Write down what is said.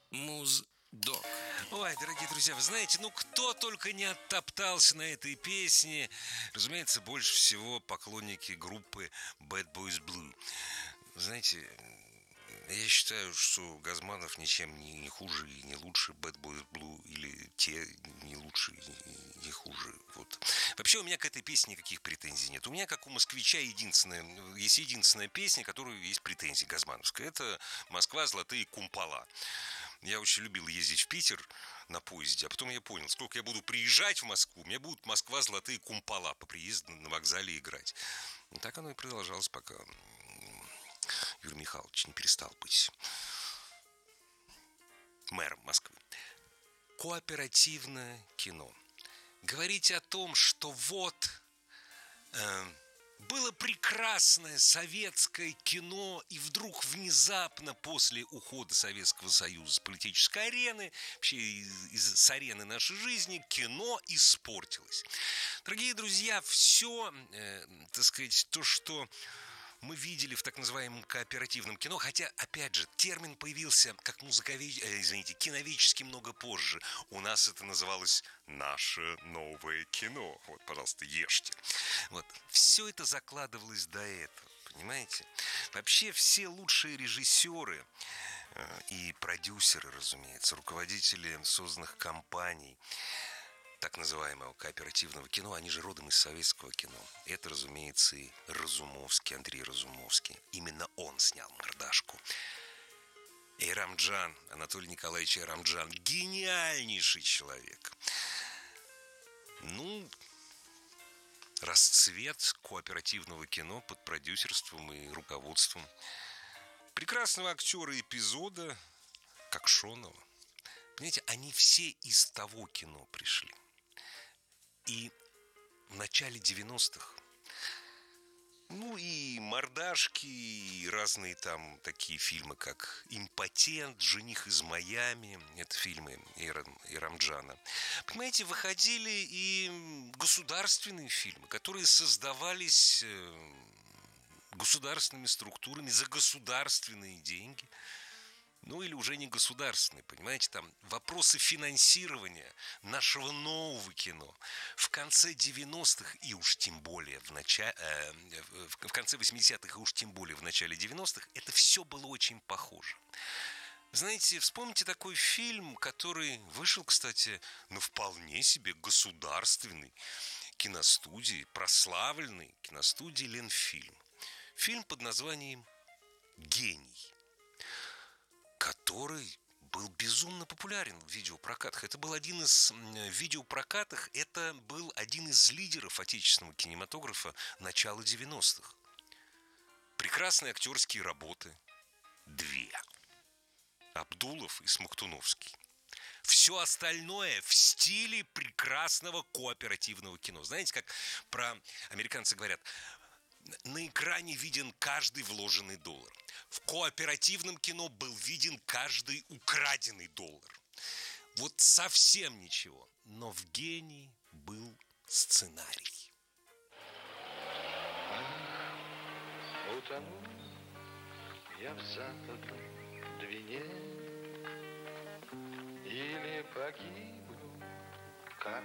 Муздок. Ой, дорогие друзья, вы знаете, кто только не оттоптался на этой песне. Разумеется, больше всего поклонники группы Bad Boys Blue. Вы знаете, я считаю, что Газманов ничем не хуже и не лучше Bad Boys Blue, или те не лучше и не хуже. Вот. Вообще у меня к этой песне никаких претензий нет. У меня, как у москвича, есть единственная песня, которую есть претензии газмановская. Это «Москва. Золотые кумпола». Я очень любил ездить в Питер на поезде, а потом я понял, сколько я буду приезжать в Москву, мне будут «Москва. Золотые кумпола» по приезду на вокзале играть. И так оно и продолжалось, пока Юрий Михайлович не перестал быть мэром Москвы. Кооперативное кино. Говорить о том, что было прекрасное советское кино, и вдруг внезапно после ухода Советского Союза с политической арены, вообще с арены нашей жизни, кино испортилось. Дорогие друзья, все, так сказать, то, что мы видели в так называемом кооперативном кино, хотя, опять же, термин появился как киноведчески много позже. У нас это называлось «наше новое кино». Вот, пожалуйста, ешьте. Вот. Все это закладывалось до этого, понимаете? Вообще все лучшие режиссеры и продюсеры, разумеется, руководители созданных компаний, так называемого кооперативного кино, они же родом из советского кино. Это, разумеется, и Разумовский, Андрей Разумовский. Именно он снял «Мордашку». Эйрамджан, Анатолий Николаевич Эйрамджан, гениальнейший человек. Расцвет кооперативного кино под продюсерством и руководством прекрасного актера эпизода Кокшонова. Понимаете, они все из того кино пришли. И в начале 90-х, и «Мордашки», и разные там такие фильмы, как «Импотент», «Жених из Майами», это фильмы Эйрамджана. Понимаете, выходили и государственные фильмы, которые создавались государственными структурами за государственные деньги. Или уже не государственные, понимаете, там вопросы финансирования нашего нового кино в конце 90-х и уж тем более в конце 80-х и уж тем более в начале 90-х, это все было очень похоже. Знаете, вспомните такой фильм, который вышел, кстати, на вполне себе государственной киностудии, прославленной киностудии «Ленфильм». Фильм под названием «Гений», который был безумно популярен в видеопрокатах. Это был один из видеопрокатах, это был один из лидеров отечественного кинематографа начала 90-х. Прекрасные актерские работы. 2. Абдулов и Смоктуновский. Все остальное в стиле прекрасного кооперативного кино. Знаете, как про американцы говорят: на экране виден каждый вложенный доллар. В кооперативном кино был виден каждый украденный доллар. Вот совсем ничего. Но в «Гении» был сценарий. Утонул я в западной Двине, или погиб